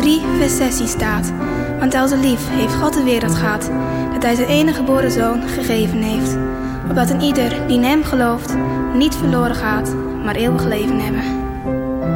3 vers 16 staat. Want al zo lief heeft God de wereld gehad, dat hij zijn enige geboren zoon gegeven heeft. Opdat een ieder die in hem gelooft niet verloren gaat, maar eeuwig leven hebben.